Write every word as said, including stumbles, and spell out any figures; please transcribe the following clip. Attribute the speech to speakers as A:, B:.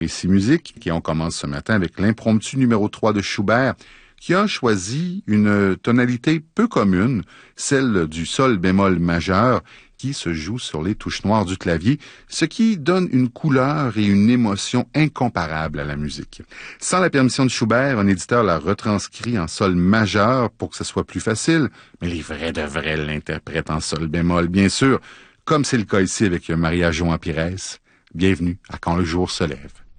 A: Ici Musique, et on commence ce matin avec l'impromptu numéro trois de Schubert, qui a choisi une tonalité peu commune, celle du sol bémol majeur, qui se joue sur les touches noires du clavier, ce qui donne une couleur et une émotion incomparables à la musique. Sans la permission de Schubert, un éditeur l'a retranscrit en sol majeur pour que ce soit plus facile, mais les vrais de vrais l'interprètent en sol bémol, bien sûr, comme c'est le cas ici avec Maria João Pires. Bienvenue à Quand le jour se lève.